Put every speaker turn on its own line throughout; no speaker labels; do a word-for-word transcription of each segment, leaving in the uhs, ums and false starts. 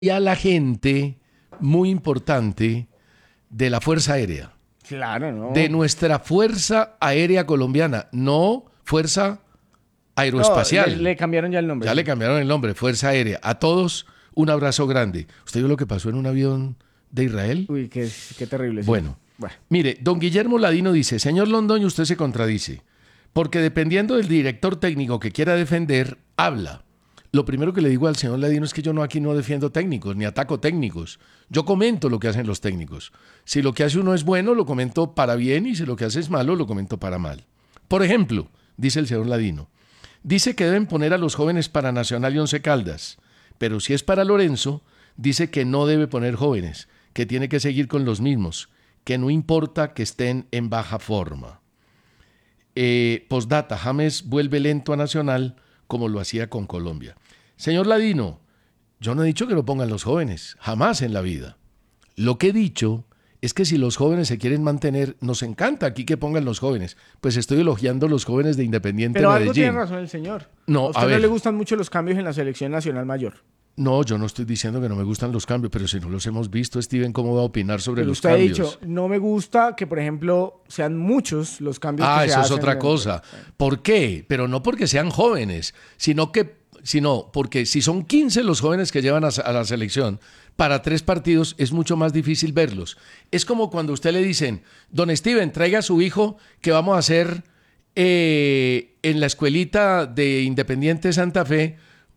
y a la gente muy importante de la Fuerza Aérea.
Claro, ¿no?
De nuestra Fuerza Aérea Colombiana, no Fuerza Aeroespacial.
No, le, le cambiaron ya el nombre.
Ya le cambiaron el nombre, Fuerza Aérea. A todos, un abrazo grande. ¿Usted vio lo que pasó en un avión de Israel?
Uy, qué, qué terrible. Sí.
Bueno,
bueno,
mire, don Guillermo Ladino dice, señor Londoño, usted se contradice, porque dependiendo del director técnico que quiera defender, habla. Lo primero que le digo al señor Ladino es que yo no aquí no defiendo técnicos, ni ataco técnicos. Yo comento lo que hacen los técnicos. Si lo que hace uno es bueno, lo comento para bien, y si lo que hace es malo, lo comento para mal. Por ejemplo, dice el señor Ladino, dice que deben poner a los jóvenes para Nacional y Once Caldas, pero si es para Lorenzo, dice que no debe poner jóvenes, que tiene que seguir con los mismos, que no importa que estén en baja forma. Eh, postdata, James vuelve lento a Nacional como lo hacía con Colombia. Señor Ladino, yo no he dicho que lo pongan los jóvenes, jamás en la vida. Lo que he dicho es que si los jóvenes se quieren mantener, nos encanta aquí que pongan los jóvenes. Pues estoy elogiando a los jóvenes de Independiente
pero
Medellín.
algo tiene razón el señor.
No,
a usted
a
no
ver.
le gustan mucho los cambios en la selección nacional mayor.
No, yo no estoy diciendo que no me gustan los cambios, pero si no los hemos visto, Steven, ¿cómo va a opinar sobre
Pero
los
usted
cambios?
ha dicho, no me gusta que, por ejemplo, sean muchos los cambios
Ah,
que se
eso
hacen.
es otra
en-
cosa. ¿Por qué? Pero no porque sean jóvenes, sino que, sino porque si son quince los jóvenes que llevan a, a la selección, para tres partidos es mucho más difícil verlos. Es como cuando a usted le dicen, don Steven, traiga a su hijo que vamos a hacer eh, en la escuelita de Independiente Santa Fe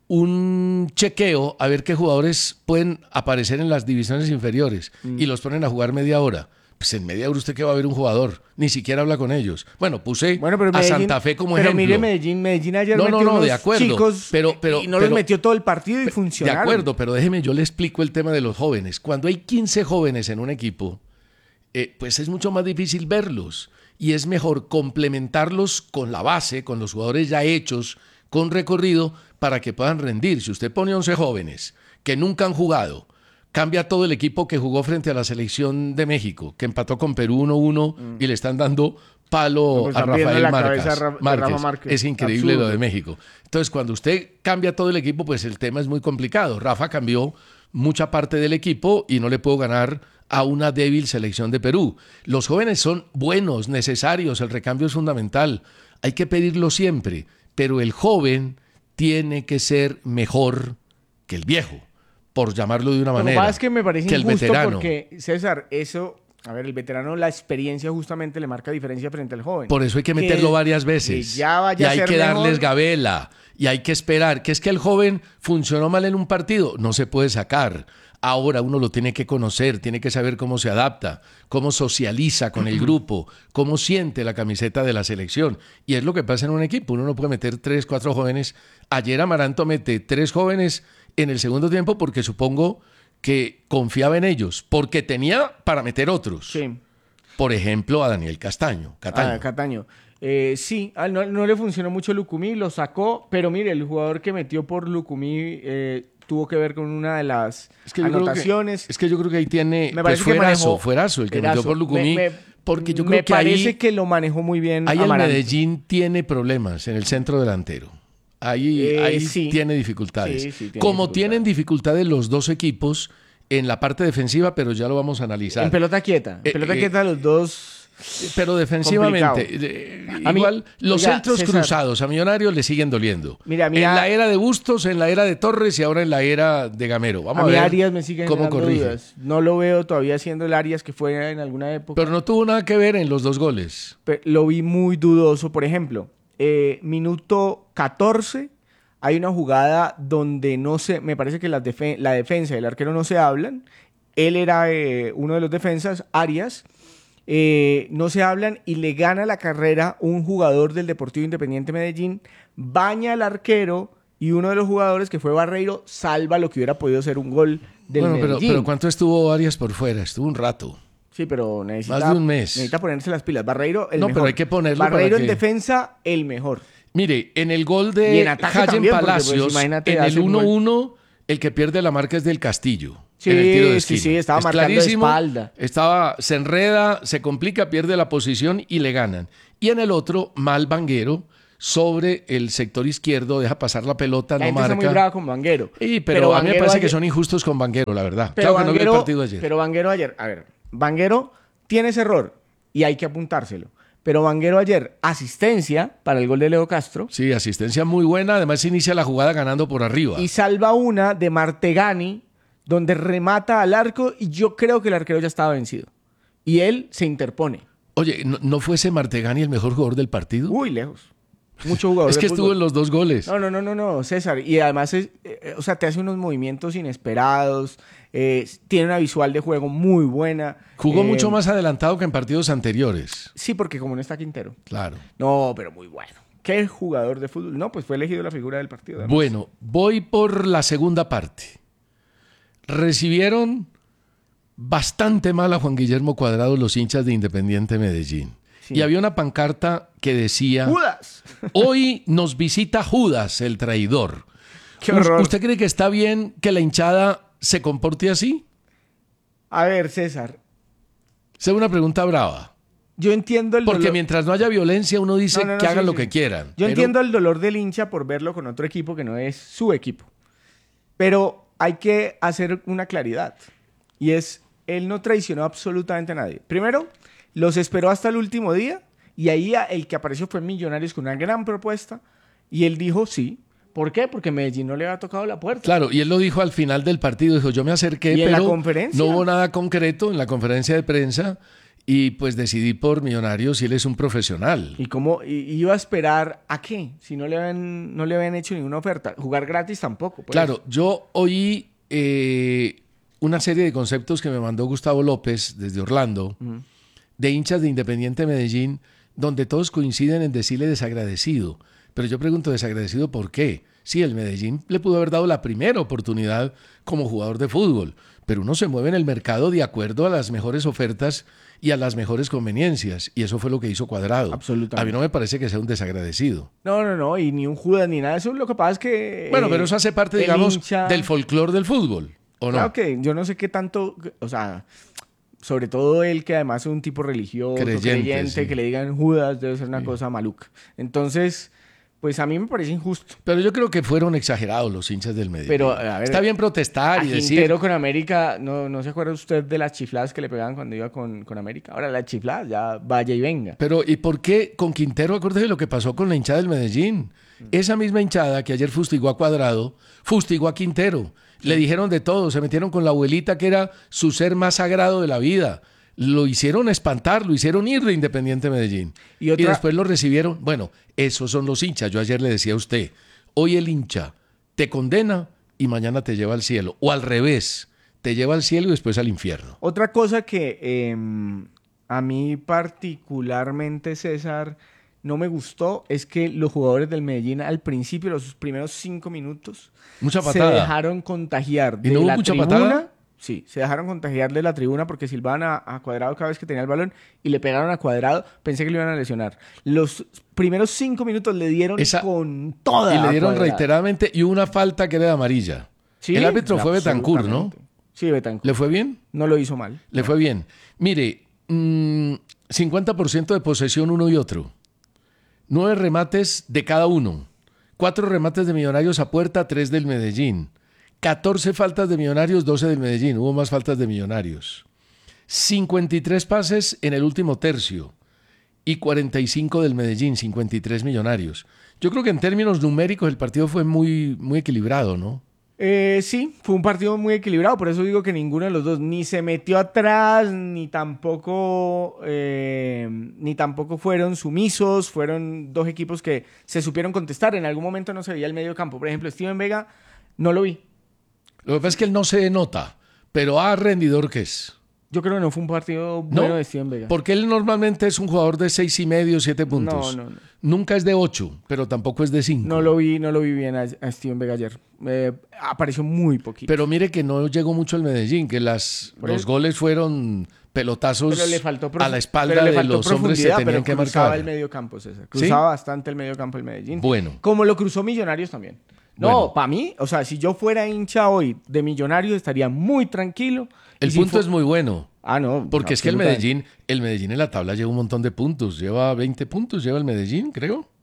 un chequeo a ver qué jugadores pueden aparecer en las divisiones inferiores mm. y los ponen a jugar media hora. Pues en media hora usted que va a ver un jugador, ni siquiera habla con ellos. Bueno, puse
Bueno, pero
a
Medellín,
Santa Fe como
pero
ejemplo.
Pero mire Medellín, Medellín ayer
no,
metió
no, no,
unos
de acuerdo,
chicos
pero, pero,
y no
pero,
los metió todo el partido y funcionaron.
De acuerdo, pero déjeme, yo le explico el tema de los jóvenes. Cuando hay quince jóvenes en un equipo, eh, pues es mucho más difícil verlos y es mejor complementarlos con la base, con los jugadores ya hechos, con recorrido, para que puedan rendir. Si usted pone once jóvenes que nunca han jugado, cambia todo el equipo que jugó frente a la selección de México, que empató con Perú uno uno mm. y le están dando palo
pues
a Rafael Márquez.
A Ra-
Márquez.
Márquez.
Es increíble
Absurdo.
lo de México. Entonces, cuando usted cambia todo el equipo, pues el tema es muy complicado. Rafa cambió mucha parte del equipo y no le puedo ganar a una débil selección de Perú. Los jóvenes son buenos, necesarios, el recambio es fundamental. Hay que pedirlo siempre, pero el joven tiene que ser mejor que el viejo, por llamarlo de una
Lo
manera.
que pasa es que me parece
que el
injusto
veterano.
porque, César, eso... A ver, el veterano, la experiencia justamente le marca diferencia frente al joven.
Por eso hay que meterlo
que,
varias veces.
Que ya vaya
y hay
a ser
que darles
mejor.
gabela. Y hay que esperar. Que es que el joven funcionó mal en un partido. No se puede sacar. Ahora uno lo tiene que conocer, tiene que saber cómo se adapta, cómo socializa con el grupo, cómo siente la camiseta de la selección. Y es lo que pasa en un equipo. Uno no puede meter tres, cuatro jóvenes. Ayer Amaranto mete tres jóvenes en el segundo tiempo porque supongo que confiaba en ellos, porque tenía para meter otros.
Sí.
Por ejemplo, a Daniel Castaño. Cataño.
Ah, Cataño. Eh, sí, ah, no, no le funcionó mucho Lucumí, lo sacó, pero mire, el jugador que metió por Lucumí eh, tuvo que ver con una de las
es que
anotaciones.
Que, es que yo creo que ahí tiene...
Me
pues
parece
fuerazo,
que manejó,
fuerazo, el que
fuerazo.
metió por Lucumí.
Me, me,
porque yo
me
creo que
parece
ahí,
que lo manejó muy bien
ahí el
Amaranto.
Medellín tiene problemas en el centro delantero. Ahí,
Eh,
ahí
sí.
tiene dificultades.
Sí, sí, tiene
Como
dificultades.
tienen dificultades los dos equipos en la parte defensiva, pero ya lo vamos a analizar.
En pelota quieta. En
Eh,
pelota
eh,
quieta los dos...
Pero defensivamente, eh,
A mí-
igual los
oiga,
centros
César,
cruzados a Millonarios le siguen doliendo.
Mira, a mí
en
a-
la era de Bustos, en la era de Torres y ahora en la era de Gamero. Vamos
a
a,
mí
ver
Arias me sigue
cómo
generando
corrige.
dudas. No lo veo todavía siendo el Arias que fue en alguna época.
Pero no tuvo nada que ver en los dos goles.
Pe- lo vi muy dudoso. Por ejemplo, eh, minuto catorce, hay una jugada donde no se, me parece que las defe- la defensa y el arquero no se hablan. Él era eh, uno de los defensas, Arias. Eh, no se hablan y le gana la carrera un jugador del Deportivo Independiente Medellín, baña al arquero y uno de los jugadores, que fue Barreiro, salva lo que hubiera podido ser un gol del
Bueno, pero,
Medellín.
pero ¿cuánto estuvo Arias por fuera? Estuvo un rato.
Sí, pero necesita,
Más de un mes.
necesita ponerse las pilas. Barreiro, el
No,
mejor.
pero hay que ponerlo
Barreiro
para
en
que-
defensa, el mejor.
Mire, en el gol
Y
de
en ataque
Hayen
también, porque, pues,
Palacios,
imagínate,
en
hace
el
un gol.
uno uno, el que pierde la marca es del Castillo.
Sí,
en el tiro de
sí,
esquina.
sí, estaba
Es
marcando de
clarísimo,
espalda.
Estaba, se enreda, se complica, pierde la posición y le ganan. Y en el otro, mal Vanguero, sobre el sector izquierdo, deja pasar la pelota,
La
no
gente
marca.
está muy brava con Vanguero.
Sí, pero, a mí me
Vanguero
parece
ayer-
que son injustos con Vanguero, la verdad.
Pero
Claro que no vi el
Vanguero-
partido ayer.
Pero Vanguero ayer, a ver, Vanguero tiene ese error y hay que apuntárselo. Pero Vanguero ayer, asistencia para el gol de Leo Castro
Sí, asistencia muy buena. Además, inicia la jugada ganando por arriba.
y salva una de Martegani donde remata al arco y yo creo que el arquero ya estaba vencido. Y él se interpone.
Oye, ¿no, no fue ese Martegani el mejor jugador del partido?
Uy, lejos. Mucho jugador
es
de
que estuvo
fútbol.
en los dos goles.
No, no, no, no, no, César. Y además, es, eh, o sea, te hace unos movimientos inesperados. eh, tiene una visual de juego muy buena.
Jugó
eh,
mucho más adelantado que en partidos anteriores.
Sí, porque como no está Quintero.
Claro.
No, pero muy bueno. ¿Qué jugador de fútbol? No, pues fue elegido la figura del partido. además.
Bueno, voy por la segunda parte. Recibieron bastante mal a Juan Guillermo Cuadrado los hinchas de Independiente Medellín.
Sí.
Y había una pancarta que decía:
¡Judas!
hoy nos visita Judas, el traidor.
¡Qué horror!
¿Usted cree que está bien que la hinchada se comporte así?
A ver, César,
Esa es una pregunta brava.
yo entiendo el
Porque
dolor.
mientras no haya violencia, uno dice
No, no, no,
que
sí,
hagan lo
sí.
que quieran.
Yo
Pero-
entiendo el dolor del hincha por verlo con otro equipo que no es su equipo. Pero hay que hacer una claridad. Y es, él no traicionó absolutamente a nadie. Primero, los esperó hasta el último día. Y ahí a- el que apareció fue Millonarios con una gran propuesta. Y él dijo sí. ¿Por qué? Porque Medellín no le había tocado la puerta.
Claro, y él lo dijo al final del partido, dijo: yo me acerqué,
¿Y en la
pero
conferencia?
no hubo nada concreto en la conferencia de prensa y pues decidí por Millonarios y él es un profesional.
¿Y cómo y- y iba a esperar a qué? Si no le habían, no le habían hecho ninguna oferta. Jugar gratis tampoco. pues.
Claro, yo oí eh, una serie de conceptos que me mandó Gustavo López desde Orlando,
Ujú.
de hinchas de Independiente Medellín, donde todos coinciden en decirle desagradecido. Pero yo pregunto, ¿desagradecido por qué? Sí, el Medellín le pudo haber dado la primera oportunidad como jugador de fútbol, pero uno se mueve en el mercado de acuerdo a las mejores ofertas y a las mejores conveniencias, y eso fue lo que hizo Cuadrado.
Absolutamente.
A mí no me parece que sea un desagradecido.
No, no, no. Y ni un Judas ni nada de eso. Lo que pasa es que...
Bueno,
eh,
pero eso hace parte,
el
digamos,
hincha-
del folclore del fútbol, ¿o no?
Claro que yo no sé qué tanto... O sea, sobre todo él que además es un tipo religioso,
Creyente,
creyente,
sí.
que le digan Judas debe ser una cosa maluca. Entonces, pues a mí me parece injusto.
Pero yo creo que fueron exagerados los hinchas del Medellín.
Pero, a ver,
Está bien protestar
A
y decir...
Quintero con América, ¿no, no se acuerda usted de las chifladas que le pegaban cuando iba con, con América? Ahora las chifladas, ya vaya y venga.
Pero, ¿y por qué con Quintero? Acuérdese de lo que pasó con la hinchada del Medellín. Esa misma hinchada que ayer fustigó a Cuadrado, fustigó a Quintero. Le dijeron de todo, se metieron con la abuelita que era su ser más sagrado de la vida. Lo hicieron espantar, lo hicieron ir de Independiente Medellín.
Y otra-
después lo recibieron. Bueno, esos son los hinchas. Yo ayer le decía a usted, hoy el hincha te condena y mañana te lleva al cielo. O al revés, te lleva al cielo y después al infierno.
Otra cosa que eh, a mí particularmente, César, no me gustó es que los jugadores del Medellín al principio, los primeros cinco minutos,
Mucha
se
patada.
dejaron contagiar
¿Y
de
no hubo
la
mucha
tribuna.
patada?
Sí, se dejaron contagiar de la tribuna porque silbaban a, a Cuadrado cada vez que tenía el balón y le pegaron a Cuadrado. Pensé que lo iban a lesionar. Los primeros cinco minutos le dieron
Esa-
con toda.
Y le
a
dieron
Cuadrado.
reiteradamente y hubo una falta que era de amarilla.
Sí,
El árbitro fue Betancur, ¿no?
absolutamente. Sí, Betancourt.
¿Le fue bien?
No lo hizo mal.
Le fue bien. Mire, mm, cincuenta por ciento de posesión uno y otro. Nueve remates de cada uno. Cuatro remates de Millonarios a puerta, tres del Medellín. catorce faltas de Millonarios, doce del Medellín. Hubo más faltas de Millonarios. cincuenta y tres pases en el último tercio y cuarenta y cinco del Medellín, cincuenta y tres Millonarios. Yo creo que en términos numéricos el partido fue muy, muy equilibrado, ¿no?
Eh, sí, fue un partido muy equilibrado, por eso digo que ninguno de los dos ni se metió atrás, ni tampoco, eh, ni tampoco fueron sumisos, fueron dos equipos que se supieron contestar. En algún momento no se veía el medio campo. Por ejemplo, Steven Vega no lo vi.
Lo que pasa es que él no se denota, pero a rendidor que es.
Yo creo que no fue un partido
No,
bueno de Steven Vega.
porque él normalmente es un jugador de seis y medio, siete puntos.
No, no, no.
Nunca es de ocho, pero tampoco es de cinco.
No lo vi, no lo vi bien a, a Steven Vega ayer. Eh, apareció muy poquito.
Pero mire que no llegó mucho el Medellín, que las,
Por
los
eso-
goles fueron pelotazos
Pero le faltó profu-
a la espalda
pero le
de
faltó
los hombres que
profundidad,
tenían
pero
que
cruzaba
marcar.
el medio campo, César. Cruzaba bastante el medio campo el Medellín.
Bueno.
Como lo cruzó Millonarios también. No,
Bueno.
para mí, o sea, si yo fuera hincha hoy de Millonarios estaría muy tranquilo.
El
Y si
punto
fu-
es muy bueno,
Ah, no.
porque es que el
absolutamente.
Medellín, el Medellín en la tabla lleva un montón de puntos. Lleva veinte puntos, lleva el Medellín, creo.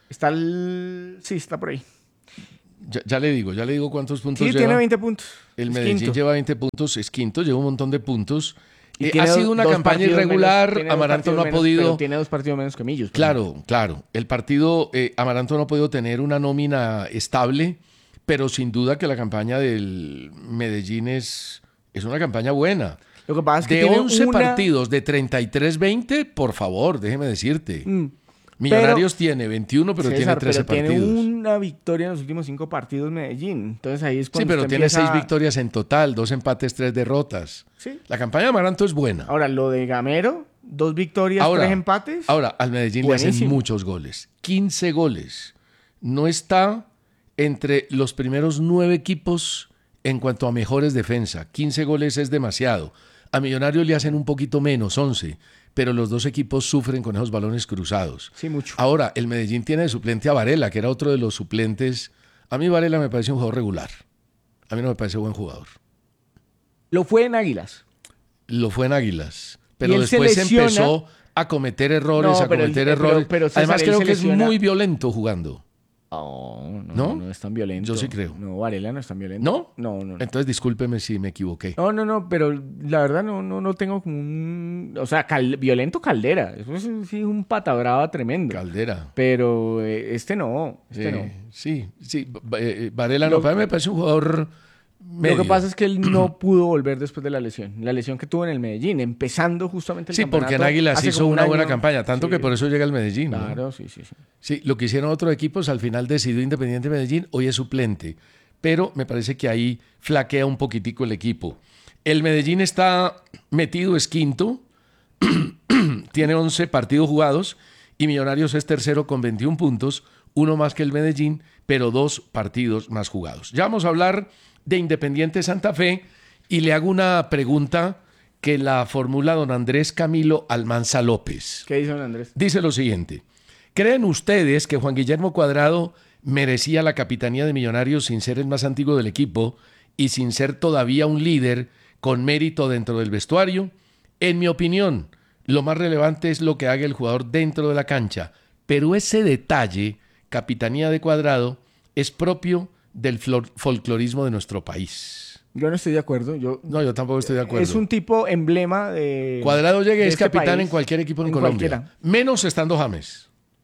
Está el... Sí, está por ahí.
Ya, ya le digo, ya le digo cuántos puntos
Sí,
lleva.
tiene veinte puntos.
El
Es
Medellín
quinto.
lleva veinte puntos, es quinto, lleva un montón de puntos.
Y
Eh,
tiene
ha sido
dos-
una
dos
campaña
partidos
irregular,
menos- tiene dos
Amaranto no ha
partidos menos,
podido...
pero tiene dos partidos menos que Millos. por
Claro,
ejemplo.
claro. El partido, eh, Amaranto no ha podido tener una nómina estable, pero sin duda que la campaña del Medellín es, es una campaña buena.
Lo que pasa es que
De
tiene
once
una...
partidos de treinta y tres veinte, por favor, déjeme decirte.
Mm.
Millonarios tiene veintiuno, pero
César,
tiene trece
pero
partidos.
tiene una victoria en los últimos cinco partidos Medellín. Entonces ahí es
Sí,
cuando
pero
usted
tiene
empieza-
seis victorias en total, dos empates, tres derrotas.
Sí.
La campaña de Amaranto es buena.
Ahora, lo de Gamero, dos victorias,
Ahora,
tres empates.
Ahora, al Medellín le hacen
Buenísimo.
muchos goles. quince goles. No está entre los primeros nueve equipos en cuanto a mejores defensa. quince goles es demasiado. A Millonarios le hacen un poquito menos, once. Pero los dos equipos sufren con esos balones cruzados.
Sí, mucho.
Ahora, el Medellín tiene de suplente a Varela, que era otro de los suplentes. A mí Varela me parece un jugador regular. A mí no me parece buen jugador.
Lo fue en Águilas.
Lo fue en Águilas. Pero
Y él se
después
lesiona.
empezó a cometer errores,
No,
a
pero
cometer
él- pero-
errores.
pero César,
Además
él
creo
se
que es
lesiona-
muy violento jugando.
Oh, no,
¿No?
no, no es tan violento.
Yo sí creo.
No, Varela no es tan violento.
¿No?
No, no, no.
Entonces discúlpeme si me equivoqué.
No, no, no, pero la verdad no, no, no tengo como un... O sea, cal- violento Caldera. Eso es sí, un pata brava tremendo.
Caldera.
Pero eh, este no, este
Eh,
no.
Sí, sí. Va- eh, Varela
Lo-
no, para mí me parece un jugador medio.
Lo que pasa es que él no pudo volver después de la lesión. La lesión que tuvo en el Medellín, empezando justamente el
Sí, porque en
campeonato
Águilas
hace
hizo
como un
una buena
año.
campaña, tanto
Sí,
que por eso llega al Medellín. ¿no?
Claro, sí, sí, sí.
Sí, lo que hicieron otros equipos, al final decidió Independiente Medellín, hoy es suplente. Pero me parece que ahí flaquea un poquitico el equipo. El Medellín está metido, es quinto, tiene once partidos jugados y Millonarios es tercero con veintiún puntos, uno más que el Medellín, pero dos partidos más jugados. Ya vamos a hablar de Independiente Santa Fe y le hago una pregunta que la formula don Andrés Camilo Almanza López.
¿Qué dice don Andrés?
Dice lo siguiente: ¿creen ustedes que Juan Guillermo Cuadrado merecía la capitanía de Millonarios sin ser el más antiguo del equipo y sin ser todavía un líder con mérito dentro del vestuario? En mi opinión, lo más relevante es lo que haga el jugador dentro de la cancha, pero ese detalle, capitanía de Cuadrado, es propio del flor- folclorismo de nuestro país.
Yo no estoy de acuerdo. Yo,
No, yo tampoco estoy de acuerdo.
Es un tipo emblema de...
Cuadrado llegue
de
es
este
capitán
país,
en cualquier equipo en,
en
Colombia,
cualquiera.
menos estando James.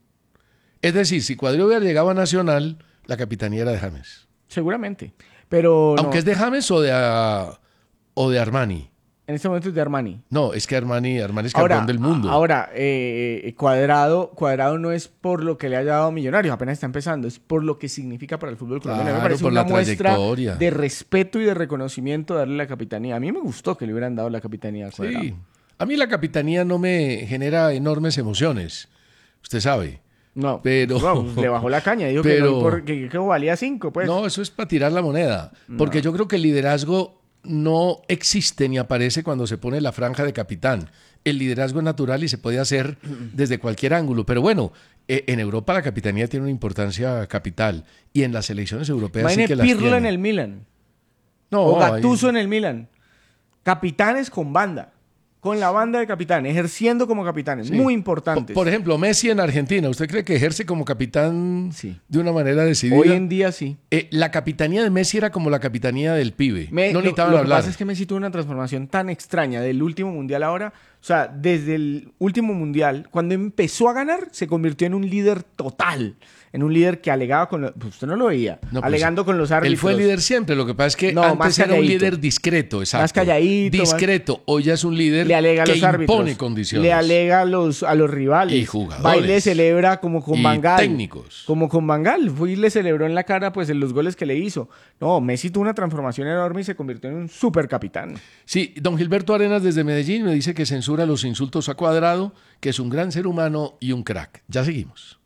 Es decir, si Cuadrado hubiera llegado a Nacional, la capitanía era de James.
Seguramente. Pero no,
Aunque es de James o de, ah, o de Armani.
en este momento es de Armani.
No, es que Armani, Armani es campeón del mundo.
Ahora, eh, Cuadrado, Cuadrado no es por lo que le haya dado a Millonarios, apenas está empezando, es por lo que significa para el fútbol colombiano.
Claro,
Me parece
por
una
la
muestra
trayectoria.
de respeto y de reconocimiento darle la capitanía. A mí me gustó que le hubieran dado la capitanía a Cuadrado.
Sí. A mí la capitanía no me genera enormes emociones. Usted sabe.
No,
Pero-
no, pues, le bajó la caña, dijo
pero-
que, no, por- que, que valía cinco, pues.
No, eso es para tirar la moneda. Porque yo creo que el liderazgo no existe ni aparece cuando se pone la franja de capitán. El liderazgo es natural y se puede hacer desde cualquier ángulo. Pero bueno, eh, en Europa la capitanía tiene una importancia capital. Y en las selecciones europeas sí
Imagine
que las
Pirlo
tiene.
en el Milan,
No,
o
ahí-
Gattuso en el Milan. Capitanes con banda, con la banda de capitanes, ejerciendo como capitanes,
Sí.
muy
Por,
importantes.
por ejemplo, Messi en Argentina. ¿Usted cree que ejerce como capitán
Sí.
de una manera decidida?
Hoy en día sí.
Eh, la capitanía de Messi era como la capitanía del pibe.
Me-
no
lo,
necesitaban
lo que
hablar.
pasa es que Messi tuvo una transformación tan extraña del último mundial ahora. O sea, desde el último mundial, cuando empezó a ganar, se convirtió en un líder total. En un líder que alegaba con... Los, pues usted no lo veía.
No, pues,
alegando con los árbitros.
Él fue líder siempre, lo que pasa es que
No, más
antes era un
calladito.
líder discreto, exacto.
Más calladito, más-
Discreto, hoy ya es un líder
Le alega a
que
los árbitros.
impone condiciones.
Le alega a los, a los rivales.
Y jugadores.
Va y le celebra como con
Y
Bangal.
técnicos.
Como con Bangal. Fue y le celebró en la cara pues en los goles que le hizo. No, Messi tuvo una transformación enorme y se convirtió en un supercapitán.
Sí, don Gilberto Arenas desde Medellín me dice que censura los insultos a Cuadrado, que es un gran ser humano y un crack. Ya seguimos.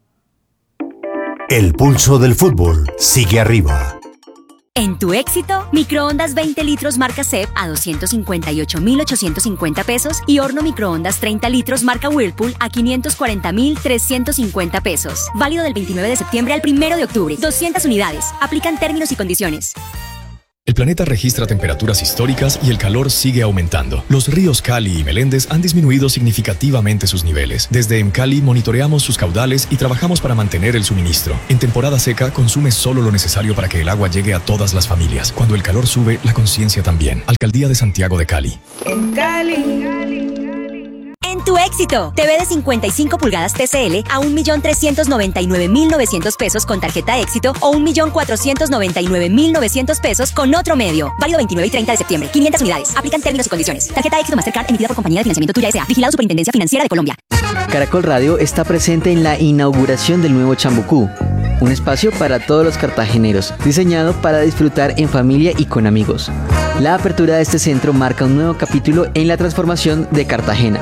El pulso del fútbol sigue arriba.
En tu éxito, microondas veinte litros marca C E P a doscientos cincuenta y ocho mil ochocientos cincuenta pesos y horno microondas treinta litros marca Whirlpool a quinientos cuarenta mil trescientos cincuenta pesos. Válido del veintinueve de septiembre al primero de octubre. doscientas unidades. Aplican términos y condiciones.
El planeta registra temperaturas históricas y el calor sigue aumentando. Los ríos Cali y Meléndez han disminuido significativamente sus niveles. Desde EMCALI monitoreamos sus caudales y trabajamos para mantener el suministro. En temporada seca, consume solo lo necesario para que el agua llegue a todas las familias. Cuando el calor sube, la conciencia también. Alcaldía de Santiago de Cali.
En Cali.
En tu éxito, T V de cincuenta y cinco pulgadas T C L a un millón trescientos noventa y nueve mil novecientos pesos con tarjeta éxito o un millón cuatrocientos noventa y nueve mil novecientos pesos con otro medio. Válido veintinueve y treinta de septiembre. quinientas unidades. Aplican términos y condiciones. Tarjeta éxito Mastercard emitida por Compañía de Financiamiento Tuya S A. Vigilado Superintendencia Financiera de Colombia.
Caracol Radio está presente en la inauguración del nuevo Chambucú, un espacio para todos los cartageneros, diseñado para disfrutar en familia y con amigos. La apertura de este centro marca un nuevo capítulo en la transformación de Cartagena.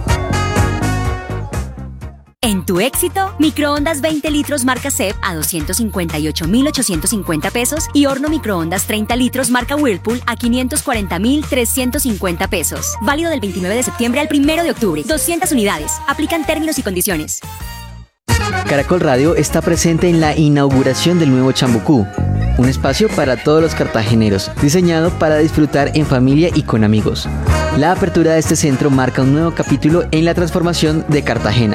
En tu éxito, microondas veinte litros marca C E P a doscientos cincuenta y ocho mil ochocientos cincuenta pesos y horno microondas treinta litros marca Whirlpool a quinientos cuarenta mil trescientos cincuenta pesos. Válido del veintinueve de septiembre al primero de octubre. doscientas unidades. Aplican términos y condiciones.
Caracol Radio está presente en la inauguración del nuevo Chambucú, un espacio para todos los cartageneros, diseñado para disfrutar en familia y con amigos. La apertura de este centro marca un nuevo capítulo en la transformación de Cartagena.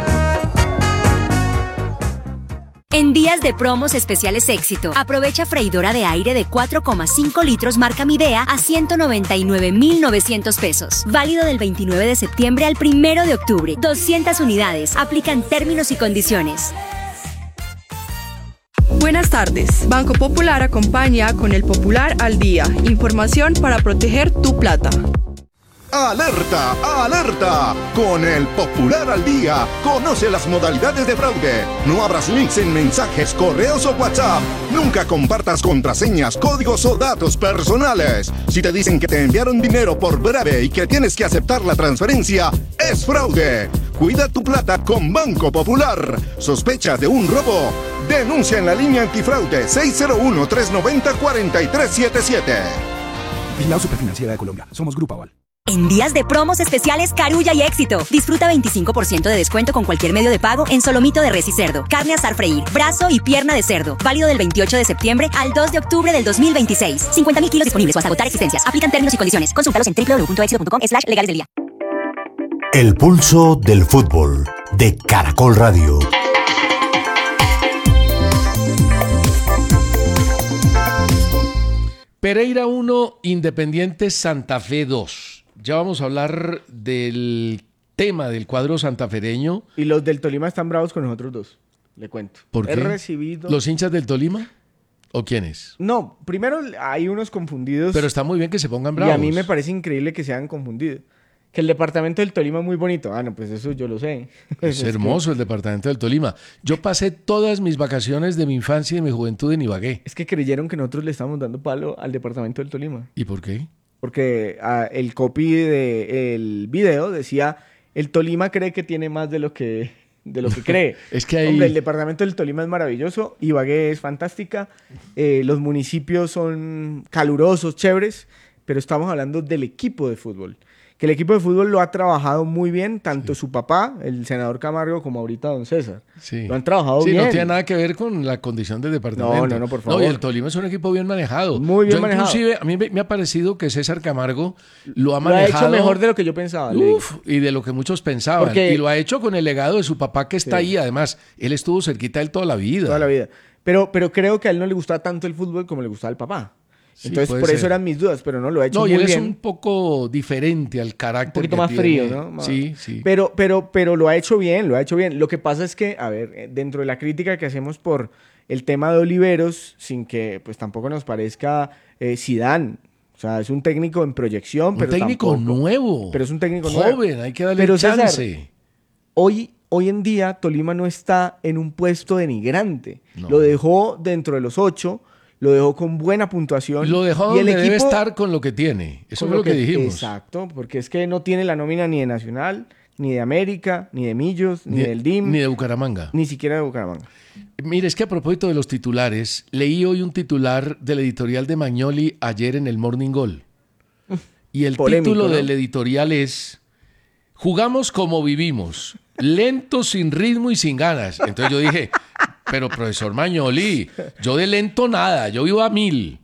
En días de promos especiales éxito, aprovecha freidora de aire de cuatro coma cinco litros marca Midea a ciento noventa y nueve mil novecientos pesos. Válido del veintinueve de septiembre al primero de octubre. doscientas unidades. Aplican términos y condiciones.
Buenas tardes. Banco Popular acompaña con el Popular al Día. Información para proteger tu plata.
¡Alerta! ¡Alerta! Con el Popular al Día, conoce las modalidades de fraude. No abras links en mensajes, correos o WhatsApp. Nunca compartas contraseñas, códigos o datos personales. Si te dicen que te enviaron dinero por breve y que tienes que aceptar la transferencia, es fraude. Cuida tu plata con Banco Popular. ¿Sospechas de un robo? Denuncia en la línea antifraude seis cero uno, tres nueve cero, cuatro tres siete siete.
Vigilado Superfinanciera de Colombia. Somos Grupo Aval.
En días de promos especiales Carulla y Éxito. Disfruta veinticinco por ciento de descuento con cualquier medio de pago en solomito de res y cerdo, carne asar freír, brazo y pierna de cerdo. Válido del veintiocho de septiembre al dos de octubre del dos mil veintiséis. cincuenta mil kilos disponibles o hasta agotar existencias. Aplican términos y condiciones. Consúltalos en w w w punto éxito punto com slash legales del día.
El pulso del fútbol de Caracol Radio.
Pereira uno, Independiente Santa Fe dos. Ya vamos a hablar del tema del cuadro santafereño.
Y los del Tolima están bravos con nosotros dos, le cuento.
¿Por qué?
He recibido...
¿Los hinchas del Tolima? ¿O quiénes?
No, primero hay unos confundidos.
Pero está muy bien que se pongan bravos.
Y a mí me parece increíble que se hayan confundido. Que el departamento del Tolima es muy bonito. Ah, no, pues eso yo lo sé.
Es hermoso el departamento del Tolima. Yo pasé todas mis vacaciones de mi infancia y de mi juventud en Ibagué.
Es que creyeron que nosotros le estábamos dando palo al departamento del Tolima.
¿Y por qué?
Porque ah, el copy del video decía, el Tolima cree que tiene más de lo que, de lo que cree.
Es que hay...
Hombre, el departamento del Tolima es maravilloso, Ibagué es fantástica, eh, los municipios son calurosos, chéveres, pero estamos hablando del equipo de fútbol. Que el equipo de fútbol lo ha trabajado muy bien, tanto sí. su papá, el senador Camargo, como ahorita don César.
Sí.
Lo han trabajado
sí,
bien.
no tiene nada que ver con la condición del departamento.
No, no, no, por favor.
No, y el Tolima es un equipo bien manejado.
Muy bien
yo,
manejado.
Inclusive, a mí me, me ha parecido que César Camargo lo ha manejado...
Lo ha hecho mejor de lo que yo pensaba.
Uf, y de lo que muchos pensaban.
Porque...
Y lo ha hecho con el legado de su papá que está sí. ahí. Además, él estuvo cerquita de él toda la vida.
Toda la vida. Pero, pero creo que a él no le gustaba tanto el fútbol como le gustaba al papá. Sí, Entonces, por ser. eso eran mis dudas, pero no, lo ha hecho
no,
muy bien.
No, y él
bien.
es un poco diferente al carácter.
Un poquito
que
más
tiene.
frío, ¿no? Más...
Sí, sí.
Pero, pero, pero lo ha hecho bien, lo ha hecho bien. Lo que pasa es que, a ver, dentro de la crítica que hacemos por el tema de Oliveros, sin que pues tampoco nos parezca eh, Zidane. O sea, es un técnico en proyección,
un
pero
técnico
tampoco,
nuevo.
Pero es un técnico
joven,
nuevo.
Joven, hay que darle
pero,
chance.
César, hoy... Hoy en día, Tolima no está en un puesto denigrante.
No.
Lo dejó dentro de los ocho, lo dejó con buena puntuación.
Lo dejó
y
donde
el equipo,
debe estar con lo que tiene. Eso es lo que, que dijimos.
Exacto, porque es que no tiene la nómina ni de Nacional, ni de América, ni de Millos, ni,
ni
del D I M.
Ni de Bucaramanga.
Ni siquiera de Bucaramanga.
Mire, es que a propósito de los titulares, leí hoy un titular del editorial de Magnoli ayer en el Morning Goal. Y el
Polémico,
título
¿no?
del editorial es Jugamos como vivimos, lento, sin ritmo y sin ganas. Entonces yo dije, pero profesor Magnoli, yo de lento nada, yo vivo a mil.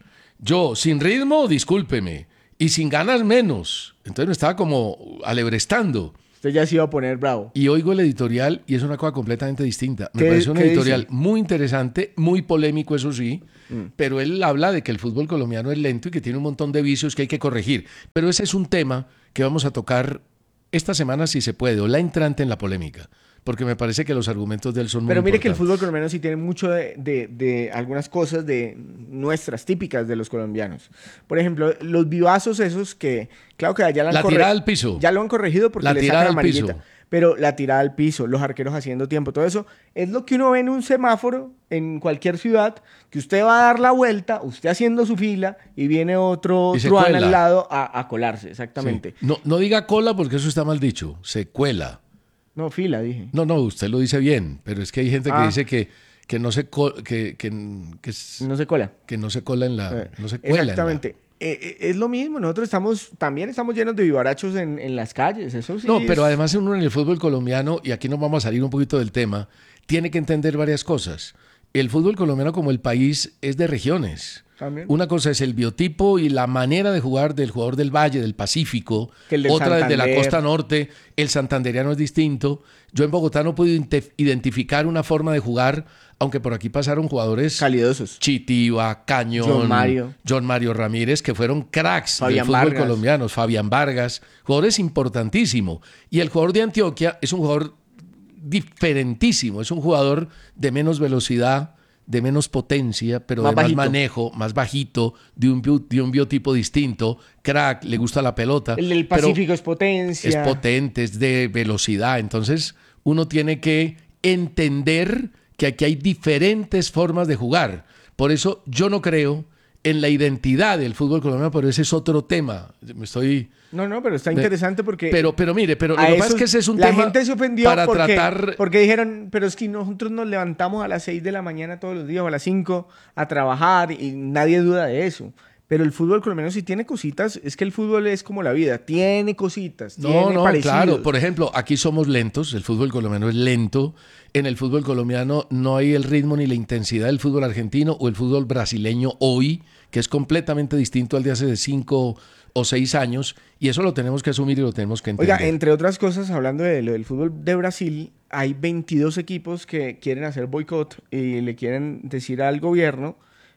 Yo, sin ritmo, discúlpeme. Y sin ganas, menos. Entonces me estaba como alebrestando.
Usted ya se iba a poner bravo.
Y oigo el editorial y es una cosa completamente distinta. Me
¿Qué-
parece un
qué
editorial
dice?
muy interesante, muy polémico, eso sí.
Mm.
Pero él habla de que el fútbol colombiano es lento y que tiene un montón de vicios que hay que corregir. Pero ese es un tema que vamos a tocar esta semana, si se puede, o la entrante en la polémica. Porque me parece que los argumentos de él son muy
Pero mire que el
importantes.
fútbol colombiano sí tiene mucho de, de- de algunas cosas de nuestras típicas de los colombianos. Por ejemplo, los vivazos esos que, claro que ya, la han
La
corre-
tirada al piso.
ya lo han corregido porque
La
le
tirada
sacan
al
amarillita.
piso.
Pero la tirada al piso, los arqueros haciendo tiempo, todo eso es lo que uno ve en un semáforo en cualquier ciudad, que usted va a dar la vuelta, usted haciendo su fila y viene otro
Y se
truán
cuela.
al lado a, a colarse, exactamente.
Sí. No, no diga cola porque eso está mal dicho. Se cuela.
No, fila, dije.
No, no, usted lo dice bien, pero es que hay gente que
Ah.
dice que, que no se co- que, que, que, s-
No se cola.
que no se cola en la,
Eh,
no se cuela en la-
Exactamente. Eh, eh, es lo mismo, nosotros estamos, también estamos llenos de vivarachos en, en las calles, eso sí.
No, pero
es-
además uno en el fútbol colombiano, y aquí nos vamos a salir un poquito del tema, tiene que entender varias cosas. El fútbol colombiano como el país es de regiones.
También.
Una cosa es el biotipo y la manera de jugar del jugador del Valle, del Pacífico,
Que el del
otra desde la
Santander.
costa norte, el santanderiano es distinto. Yo en Bogotá no puedo inte- identificar una forma de jugar, aunque por aquí pasaron jugadores
Calidosos.
Chitiba, Cañón,
John Mario.
John Mario Ramírez, que fueron cracks
Fabián
del fútbol
Vargas.
colombiano, Fabián Vargas, jugadores importantísimos. Y el jugador de Antioquia es un jugador diferentísimo, es un jugador de menos velocidad, de menos potencia, pero
Más
de más
bajito.
manejo, más bajito, de un, bio- de un biotipo distinto, crack, le gusta la pelota.
El del
pero
Pacífico es potencia.
es potente, es de velocidad. Entonces, uno tiene que entender que aquí hay diferentes formas de jugar. Por eso yo no creo en la identidad del fútbol colombiano, pero ese es otro tema. Me estoy...
No, no, pero está
Me-
interesante porque...
Pero, pero mire, pero lo
a
que pasa es
esos-
que ese es un
la
tema
gente se ofendió
para
porque,
tratar...
porque dijeron, pero es que nosotros nos levantamos a las seis de la mañana todos los días o a las cinco a trabajar y nadie duda de eso. Pero el fútbol colombiano sí tiene cositas, es que el fútbol es como la vida, tiene cositas,
No,
tiene
no,
parecidos.
claro. Por ejemplo, aquí somos lentos, el fútbol colombiano es lento. En el fútbol colombiano no hay el ritmo ni la intensidad del fútbol argentino o el fútbol brasileño hoy, que es completamente distinto al de hace cinco o seis años, y eso lo tenemos que asumir y lo tenemos que entender.
Oiga, entre otras cosas, hablando de lo del fútbol de Brasil, hay veintidós equipos que quieren hacer boicot y le quieren decir al gobierno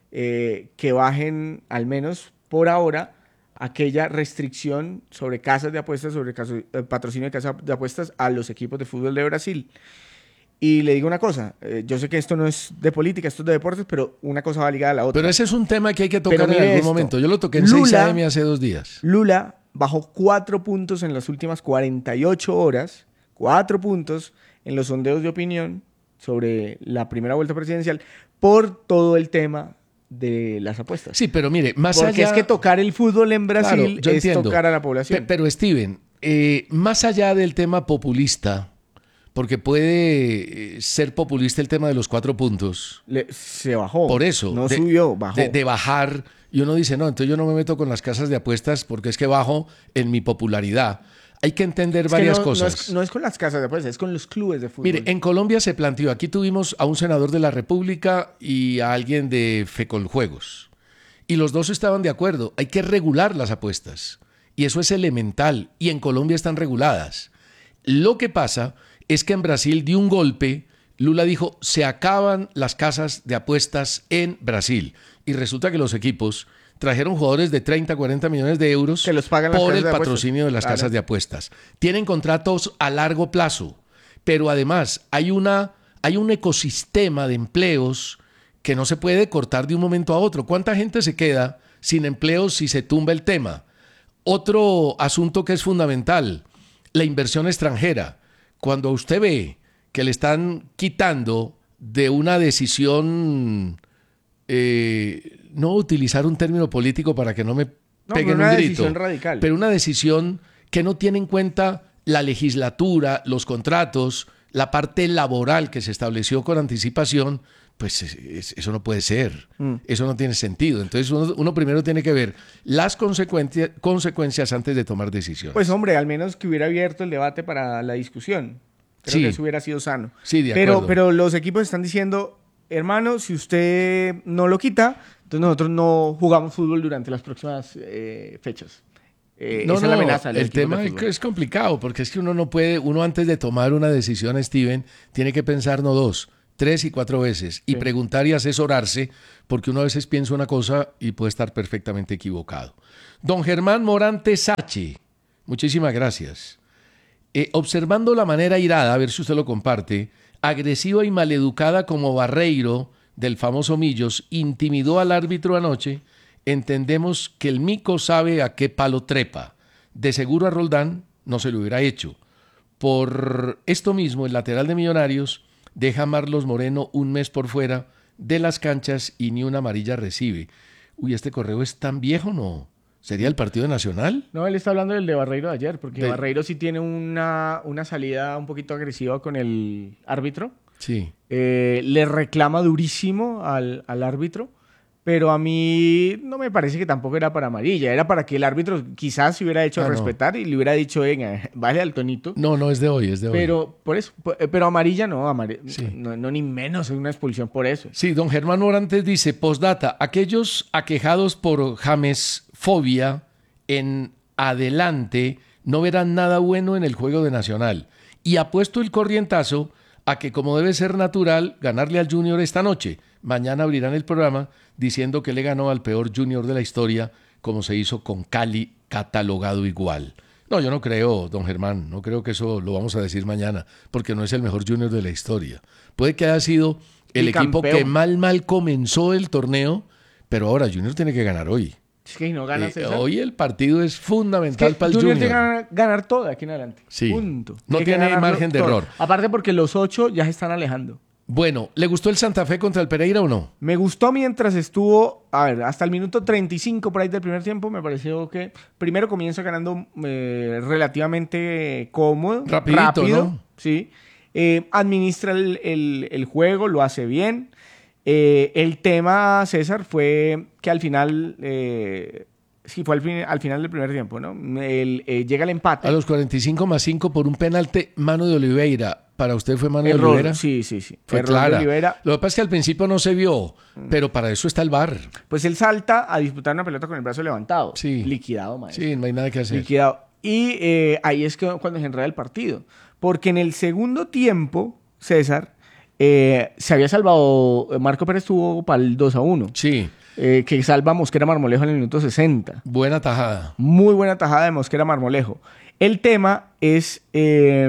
eh, que bajen, al menos por ahora, aquella restricción sobre casas de apuestas, sobre caso- eh, patrocinio de casas de apuestas a los equipos de fútbol de Brasil. Y le digo una cosa, eh, yo sé que esto no es de política, esto es de deportes, pero una cosa va ligada a la otra.
Pero ese es un tema que hay que
Pero
tocar en
mire
algún
esto.
momento. Yo lo toqué en
Lula-
seis a eme hace dos días.
Lula bajó cuatro puntos en las últimas cuarenta y ocho horas, cuatro puntos en los sondeos de opinión sobre la primera vuelta presidencial por todo el tema de las apuestas.
Sí, pero mire, más
Porque
allá...
es que tocar el fútbol en Brasil
Claro, yo
es
entiendo.
tocar a la
Pe-
población.
Pero Steven, eh, más allá del tema populista, porque puede eh, ser populista el tema de los cuatro puntos,
Le- se bajó.
por eso,
No
de-
subió, bajó.
De, de bajar, y uno dice, no, entonces yo no me meto con las casas de apuestas porque es que bajo en mi popularidad. Hay que entender
Es que
varias
no, no
cosas.
es, no es con las casas de apuestas, es con los clubes de fútbol.
Mire, en Colombia se planteó, aquí tuvimos a un senador de la República y a alguien de Fecoljuegos. Y los dos estaban de acuerdo, hay que regular las apuestas. Y eso es elemental, y en Colombia están reguladas. Lo que pasa es que en Brasil dio un golpe, Lula dijo, se acaban las casas de apuestas en Brasil. Y resulta que los equipos trajeron jugadores de treinta, cuarenta millones de euros
Que los pagan las
por
casas
el
de apuestas.
patrocinio de las
Claro.
casas de apuestas. Tienen contratos a largo plazo, pero además hay, una, hay un ecosistema de empleos que no se puede cortar de un momento a otro. ¿Cuánta gente se queda sin empleo si se tumba el tema? Otro asunto que es fundamental, la inversión extranjera. Cuando usted ve que le están quitando de una decisión, eh, no utilizar un término político para que no me
No,
peguen
pero una
un grito,
decisión radical.
pero una decisión que no tiene en cuenta la legislatura, los contratos, la parte laboral que se estableció con anticipación, pues es- es- eso no puede ser,
Mm.
eso no tiene sentido. Entonces uno, uno primero tiene que ver las consecuencia- consecuencias antes de tomar decisiones.
Pues hombre, al menos que hubiera abierto el debate para la discusión. Creo
Sí.
que eso hubiera sido sano.
Sí, de
pero,
acuerdo.
pero los equipos están diciendo, hermano, si usted no lo quita, Entonces nosotros no jugamos fútbol durante las próximas eh, fechas. Eh,
no,
esa
no,
es la amenaza.
el tema es, es complicado, porque es que uno no puede, uno antes de tomar una decisión, Steven, tiene que pensar no dos, tres y cuatro veces, y sí. preguntar y asesorarse, porque uno a veces piensa una cosa y puede estar perfectamente equivocado. Don Germán Morante Sachi, muchísimas gracias. Eh, observando la manera irada, a ver si usted lo comparte, agresiva y maleducada como Barreiro, del famoso Millos, intimidó al árbitro anoche, entendemos que el mico sabe a qué palo trepa. De seguro a Roldán no se lo hubiera hecho. Por esto mismo, el lateral de Millonarios deja a Marlos Moreno un mes por fuera de las canchas y ni una amarilla recibe. Uy, ¿este correo es tan viejo, no? ¿Sería el partido Nacional?
No, él está hablando del de Barreiro de ayer, porque
de...
Barreiro sí tiene una, una salida un poquito agresiva con el árbitro.
Sí.
Eh, le reclama durísimo al, al árbitro, pero a mí no me parece que tampoco era para amarilla, era para que el árbitro quizás se hubiera hecho
ah,
respetar
no.
y le hubiera dicho, venga, vale al tonito.
No, no es de hoy, es de
pero,
hoy.
Por eso, pero amarilla no, amar...
sí.
no, no, ni menos es una expulsión por eso.
Sí, don Germán Morantes dice, postdata, aquellos aquejados por jamesfobia en adelante no verán nada bueno en el juego de Nacional. Y apuesto el corrientazo a que, como debe ser natural, ganarle al Junior esta noche. Mañana abrirán el programa diciendo que le ganó al peor Junior de la historia, como se hizo con Cali, catalogado igual. No, yo no creo, don Germán, no creo que eso lo vamos a decir mañana, porque no es el mejor Junior de la historia. Puede que haya sido el, el equipo campeón. que mal, mal comenzó el torneo, pero ahora Junior tiene que ganar hoy.
Es que no gana,
eh, hoy el partido es fundamental es que para el Junior.
Junior tiene que ganar todo de aquí en adelante.
Sí.
Punto.
No tiene, tiene margen de todo. error.
Aparte porque los ocho ya se están alejando.
Bueno, ¿le gustó el Santa Fe contra el Pereira o no?
Me gustó mientras estuvo, a ver, hasta el minuto treinta y cinco por ahí del primer tiempo. Me pareció que primero comienza ganando eh, relativamente cómodo.
Rapidito,
rápido,
¿no?
Sí. Eh, administra el, el, el juego, lo hace bien. Eh, el tema, César, fue que al final, eh, sí, fue al, fin, al final del primer tiempo, ¿no? El, eh, llega el empate.
A los cuarenta y cinco más cinco por un penalti, mano de Oliveira. ¿Para usted fue mano
Error,
de Oliveira?
Sí, sí, sí.
Fue
Error
clara.
De Oliveira.
Lo que pasa es que al principio no se vio, pero para eso está el V A R.
Pues él salta a disputar una pelota con el brazo levantado.
Sí.
Liquidado, maestro.
Sí, no hay nada que hacer.
Liquidado. Y eh, ahí es que cuando se enreda el partido. Porque en el segundo tiempo, César, eh, se había salvado, Marco Pérez tuvo para el dos a uno.
Sí.
Eh, que salva a Mosquera Marmolejo en el minuto sesenta.
Buena tajada.
Muy buena tajada de Mosquera Marmolejo. El tema es... Eh,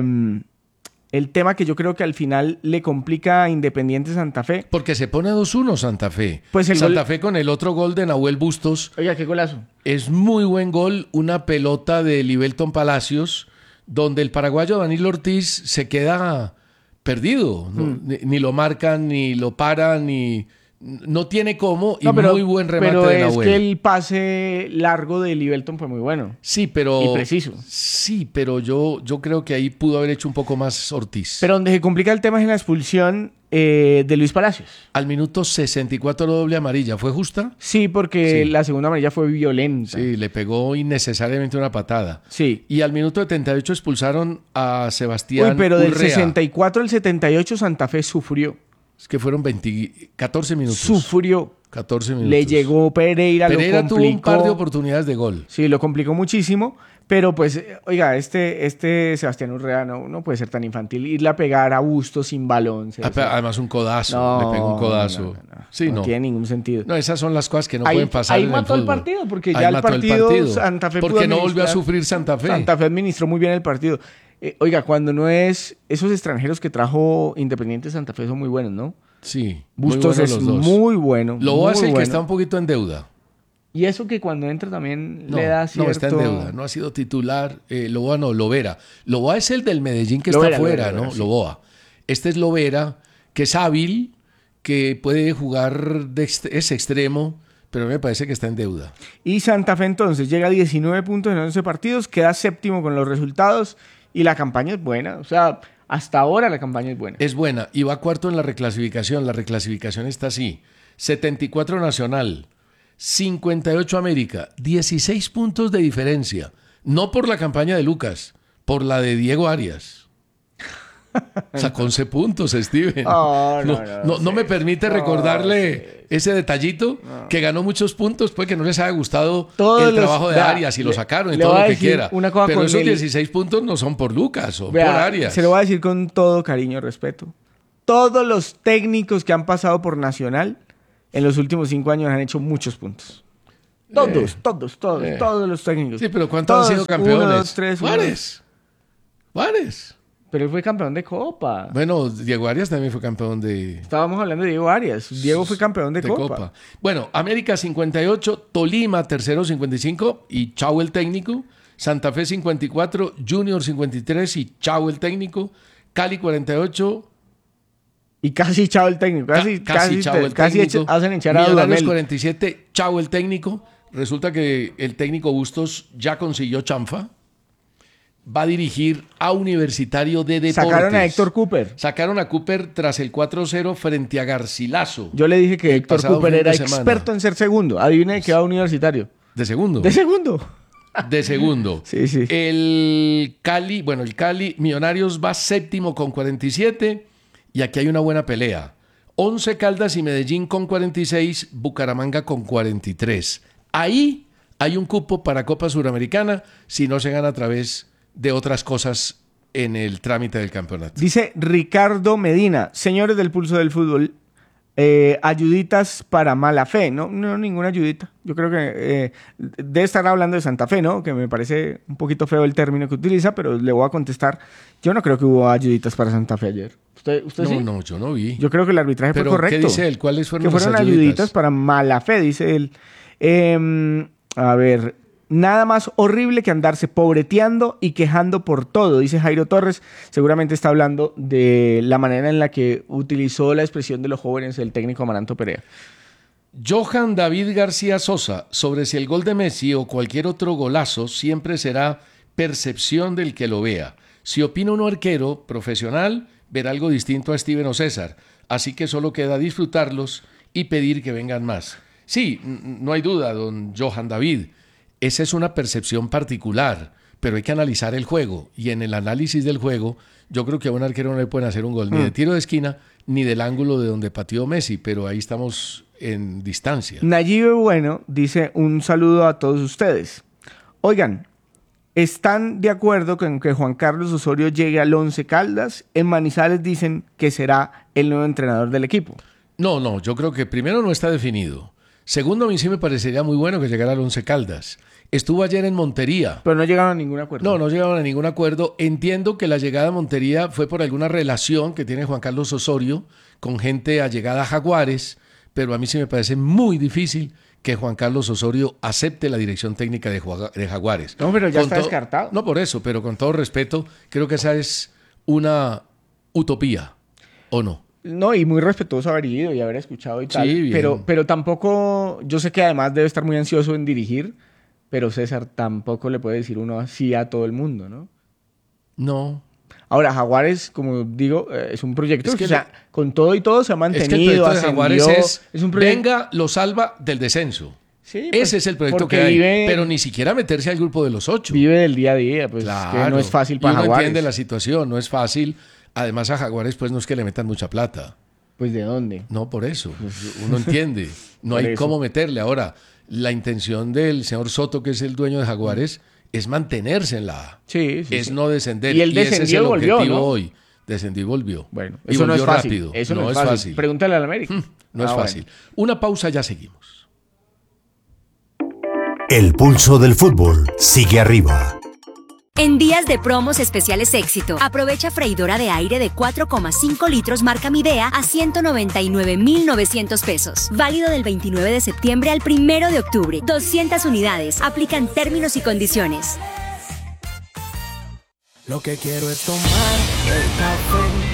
el tema que yo creo que al final le complica a Independiente Santa Fe.
Porque se pone dos uno Santa Fe.
Pues el
Santa
gol...
Fe con el otro gol de Nahuel Bustos.
Oiga, qué golazo.
Es muy buen gol, una pelota de Libelton Palacios, donde el paraguayo Danilo Ortiz se queda perdido. ¿no? Hmm. Ni, ni lo marcan, ni lo paran, ni... No tiene cómo y no, pero, muy buen remate
pero
de
Nahuel.
Nahuel.
Pero es que el pase largo de Libelton fue muy bueno.
Sí, pero...
Y preciso.
Sí, pero yo, yo creo que ahí pudo haber hecho un poco más Ortiz.
Pero donde se complica el tema es en la expulsión eh, de Luis Palacios.
Al minuto sesenta y cuatro doble amarilla. ¿Fue justa?
Sí, porque
sí.
la segunda amarilla fue violenta.
Sí, le pegó innecesariamente una patada.
Sí.
Y al minuto setenta y ocho expulsaron a Sebastián
Uy, pero del
Urrea.
sesenta y cuatro al setenta y ocho Santa Fe sufrió.
Es que fueron veinte, catorce minutos.
Sufrió.
catorce minutos.
Le llegó Pereira,
Pereira
lo complicó.
tuvo un par de oportunidades de gol.
Sí, lo complicó muchísimo. Pero pues, oiga, este, este Sebastián Urrea no, no puede ser tan infantil. Irle a pegar a Bustos sin balón.
Ah, además un codazo.
No,
le pegó un codazo.
No, no, no.
Sí,
no,
no
tiene ningún sentido.
No, esas son las cosas que no
ahí,
pueden pasar
ahí
en
mató
el,
el partido, porque
ahí
ya el partido,
el partido
Santa Fe
porque no volvió a sufrir Santa Fe.
Santa Fe administró muy bien el partido. Eh, oiga, cuando no es... Esos extranjeros que trajo Independiente Santa Fe son muy buenos, ¿no?
Sí.
Bustos es muy bueno.
Lo hace el
bueno.
que está un poquito en deuda.
Y eso que cuando entra también
no,
le da cierto...
No, está en deuda. No ha sido titular. Eh, Loboa no, Lovera. Loboa es el del Medellín que
Lovera,
está afuera,
Lovera,
¿no?
Lovera, sí.
Loboa. Este es Lovera, que es hábil, que puede jugar, de ext- es extremo, pero me parece que está en deuda.
Y Santa Fe entonces llega a diecinueve puntos en once partidos, queda séptimo con los resultados y la campaña es buena. O sea, hasta ahora la campaña es buena.
Es buena y va cuarto en la reclasificación. La reclasificación está así. setenta y cuatro Nacional, cincuenta y ocho América, dieciséis puntos de diferencia. No por la campaña de Lucas, por la de Diego Arias. Sacó once puntos, Steven.
Oh, no,
no,
no,
no,
sí.
no me permite
No,
recordarle
sí.
ese detallito,
No.
que ganó muchos puntos, puede que no les haya gustado
Todos
el
los-
trabajo de
vea,
Arias y lo
le-
sacaron y
le
todo
voy
lo
a
que
decir
quiera.
una cosa
Pero
con
esos
el-
dieciséis puntos no son por Lucas, son
Vea,
por Arias.
Se lo voy a decir con todo cariño y respeto. Todos los técnicos que han pasado por Nacional en los últimos cinco años han hecho muchos puntos. Todos,
Eh,
todos, todos,
eh.
todos los técnicos.
Sí, pero ¿cuántos
Todos,
han sido campeones?
Uno, dos, tres, uno,
Juárez. Juárez.
Pero él fue campeón de Copa.
Bueno, Diego Arias también fue campeón de,
Estábamos hablando de Diego Arias. Diego fue campeón de,
de
Copa.
Copa. Bueno, América cincuenta y ocho, Tolima tercero cincuenta y cinco y chao el técnico. Santa Fe cincuenta y cuatro, Junior cincuenta y tres y chao el técnico. Cali cuarenta y ocho.
Y casi chao el técnico. Casi,
Ca-
casi,
chao el
casi
técnico.
echa- hacen echar a
Millonarios
Dudamel.
cuarenta y siete, chao el técnico. Resulta que el técnico Bustos ya consiguió chanfa. Va a dirigir a Universitario de Deportes.
Sacaron a Héctor Cooper.
Sacaron a Cooper tras el cuatro cero frente a Garcilaso.
Yo le dije que
El
Héctor
pasado
Cooper
fin de
era
semana.
experto en ser segundo. Adivina de qué va Universitario.
De segundo.
De segundo.
De segundo.
Sí, sí.
El Cali, bueno, el Cali Millonarios va séptimo con cuarenta y siete y aquí hay una buena pelea. Once Caldas y Medellín con cuarenta y seis, Bucaramanga con cuarenta y tres. Ahí hay un cupo para Copa Suramericana si no se gana a través de otras cosas en el trámite del campeonato.
Dice Ricardo Medina, señores del Pulso del Fútbol, eh, ayuditas para mala fe. No, no, ninguna ayudita. Yo creo que eh, debe estar hablando de Santa Fe, ¿no? Que me parece un poquito feo el término que utiliza, pero le voy a contestar. Yo no creo que hubo ayuditas para Santa Fe ayer. ¿Usted, usted
No,
sí?
no, yo no vi.
Yo creo que el arbitraje
Pero,
fue correcto.
¿qué dice él? ¿Cuáles fueron
Que fueron
las
ayuditas?
ayuditas
para mala fe, dice él. Eh, a ver, nada más horrible que andarse pobreteando y quejando por todo, dice Jairo Torres. Seguramente está hablando de la manera en la que utilizó la expresión de los jóvenes el técnico Amaranto Perea.
Johan David García Sosa, sobre si el gol de Messi o cualquier otro golazo siempre será percepción del que lo vea. Si opina un arquero profesional, verá algo distinto a Steven o César. Así que solo queda disfrutarlos y pedir que vengan más. Sí, n- no hay duda, don Johan David. Esa es una percepción particular, pero hay que analizar el juego. Y en el análisis del juego, yo creo que a un arquero no le pueden hacer un gol ni de tiro de esquina, ni del ángulo de donde pateó Messi, pero ahí estamos en distancia.
Nayibe Bueno dice un saludo a todos ustedes. Oigan, ¿están de acuerdo con que Juan Carlos Osorio llegue al Once Caldas? En Manizales dicen que será el nuevo entrenador del equipo.
No, no, yo creo que primero no está definido. Segundo, a mí sí me parecería muy bueno que llegara al Once Caldas. Estuvo ayer en Montería.
Pero no llegaron a ningún acuerdo.
No, no llegaron a ningún acuerdo. Entiendo que la llegada a Montería fue por alguna relación que tiene Juan Carlos Osorio con gente allegada a Jaguares, pero a mí sí me parece muy difícil que Juan Carlos Osorio acepte la dirección técnica de, Jua- de Jaguares.
No, pero ya
Con
está
to-
descartado.
No por eso, pero con todo respeto, creo que esa es una utopía, ¿o no?
No, y muy respetuoso haber ido y haber escuchado y tal.
Sí, bien.
Pero, pero tampoco, yo sé que además debe estar muy ansioso en dirigir, pero César tampoco le puede decir uno así a todo el mundo, ¿no?
No.
Ahora, Jaguares, como digo, eh, es un proyecto
Es
que,
que
o sea,
le-
con todo y todo se ha
Es
mantenido,
que el proyecto de
ascendió.
Jaguares es,
un proyecto...
venga, lo salva del descenso.
Sí, pues,
Ese es el proyecto
porque
que hay,
vive-
pero ni siquiera meterse al grupo de los ocho.
Vive del día a día, pues
Claro.
es que no es fácil
Y
para
uno
Jaguares.
entiende la situación, no es fácil. Además, a Jaguares pues no es que le metan mucha plata.
Pues ¿de dónde?
No, por eso. Uno entiende. No
Por
hay
eso.
cómo meterle. Ahora, la intención del señor Soto, que es el dueño de Jaguares, es mantenerse en la A.
Sí, sí,
Es
sí.
no descender.
Y él
ese es
descendió
el
y volvió,
objetivo
¿no?
hoy. Descendió y volvió.
Bueno,
y
eso no es
volvió
fácil.
rápido.
Eso no,
no
es fácil. Pregúntale al América.
No es
Ah,
fácil. Una pausa, ya seguimos.
El pulso del fútbol sigue arriba.
En días de promos especiales éxito, aprovecha freidora de aire de cuatro coma cinco litros marca Midea a ciento noventa y nueve mil novecientos pesos. Válido del veintinueve de septiembre al primero de octubre. doscientas unidades. Aplican términos y condiciones.
Lo que quiero es tomar el café